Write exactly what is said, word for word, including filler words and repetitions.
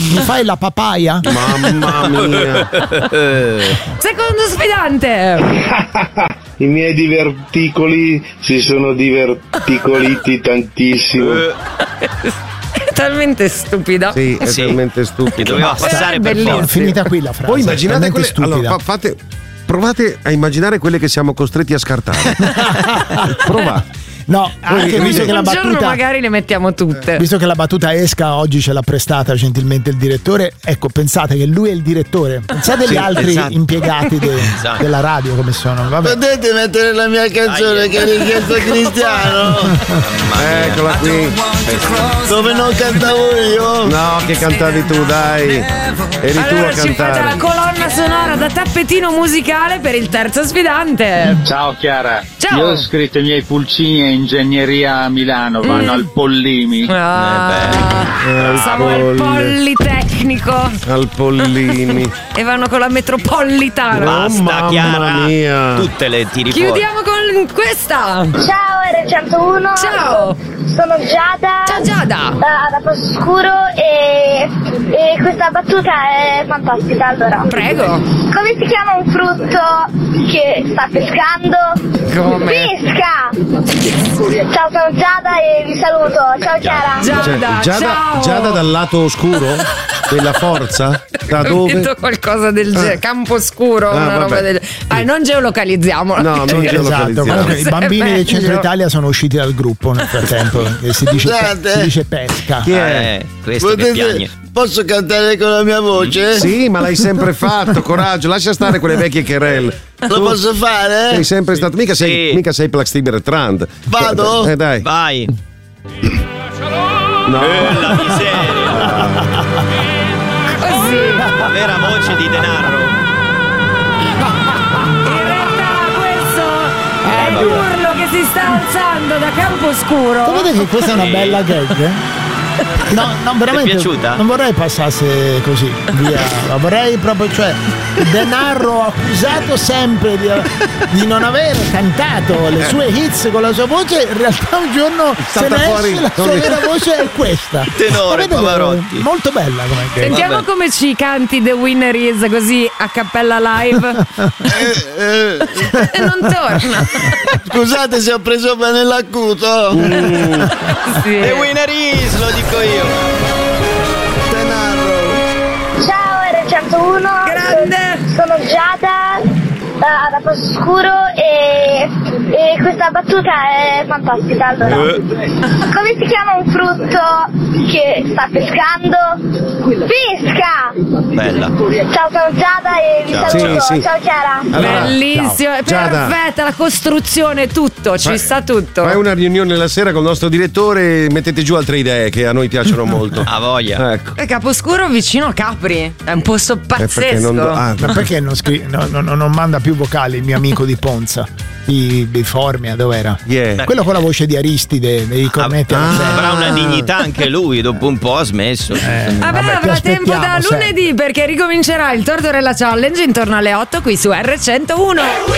mi fai la papaya? Mamma mia. Secondo sfidante. I miei diverticoli si sono diverticoliti tantissimo. È talmente stupida. Sì, è Sì. talmente stupido. Doveva passare per bellissimo. forza. È finita qui la frase. Poi immaginate talmente quelle, stupida. allora, fa- fate, provate a immaginare quelle che siamo costretti a scartare. Provate. No, anche Un, visto che la un giorno battuta magari le mettiamo tutte. Visto che la battuta esca, oggi ce l'ha prestata gentilmente il direttore. Ecco, pensate che lui è il direttore. Pensate agli Sì, altri esatto. impiegati de- Esatto. della radio come sono. Vabbè. Potete mettere la mia canzone Aia. che ha richiesto Cristiano? Eccola qui. Dove non cantavo io? No, che cantavi tu, dai. Eri tu Allora a ci fate la cantare. colonna sonora da tappetino musicale per il terzo sfidante. Ciao Chiara, Ciao. io ho scritto i miei pulcini a ingegneria a Milano, vanno al Pollimi. Ah, Eh, siamo al polli. Politecnico Al Pollini. e vanno con la metropolitana. Basta, mamma Chiara. mia. Tutte le tiri fuori. Chiudiamo con questa. Ciao R centouno. Ciao. Sono Giada. Ciao Giada. Da, da Posto Scuro e, e questa battuta è fantastica. Allora, Prego. come si chiama un frutto che sta pescando? Come? Pesca. Ciao, sono Giada e vi saluto. Ciao Chiara. Cioè, Giada, Giada, ciao. Giada dal lato oscuro della forza? Da Ho detto dove? qualcosa del genere, campo scuro, Ah, una roba vabbè. del ah, non geolocalizziamola. No, non Sì, ce lo esatto, localizziamo. comunque i bambini del Meglio. centro Italia sono usciti dal gruppo nel frattempo e si dice, Scusate. si dice pesca. Chi è? Eh, questo che piagne. Posso cantare con la mia voce? Sì, ma l'hai sempre fatto, coraggio, lascia stare quelle vecchie querelle. Lo posso fare? Sei sempre stato, mica sei, Sì. mica sei Plaxti Bertrand. Vado? Eh dai. Vai. No. Eh, la miseria. Così. La vera voce di Denaro. In realtà questo è l'urlo che si sta alzando da Camposcuro. Sapete che questa è una bella gag? eh? No, no, veramente. Ti è piaciuta? Non vorrei passasse così via. Ma vorrei proprio, cioè, Denaro accusato sempre di, di non aver cantato le sue hits con la sua voce. In realtà un giorno se Salta ne fuori. esce, la sua vera voce è questa. Tenore, Sapete che- Pavarotti. Molto bella come gag. Sentiamo Vabbè. come ci canti The Winner Is così a cappella live. E non torna. Scusate se ho preso bene l'acuto. Sì. The winner is, lo dico io. Ciao R centouno. Grande. Sono Giada da, da Posto Scuro e, e questa battuta è fantastica. Allora, come si chiama un frutto che sta pescando? Pesca. Bella. Ciao, sono Giada e vi Ciao. saluto. Sì, sì. Ciao Chiara. Allora, Bellissimo, è Giada. perfetta la costruzione, tutto, ci Fai- sta tutto. Fai una riunione la sera con il nostro direttore e mettete giù altre idee che a noi piacciono molto. A voglia. Ecco. E Caposcuro vicino a Capri, è un posto Eh, perché pazzesco. non do- ah, Ma perché non, scri- no, no, no, non manda più vocali il mio amico di Ponza? Di, di Formia, dov'era? yeah. Quello con la voce di Aristide, dei cornetti alla Ah. zero. Avrà una dignità anche lui, dopo un po' ha smesso. Vabbè, Vabbè, ti avrà tempo da aspettiamo, lunedì perché ricomincerà il Tortorella Challenge intorno alle otto qui su R centouno.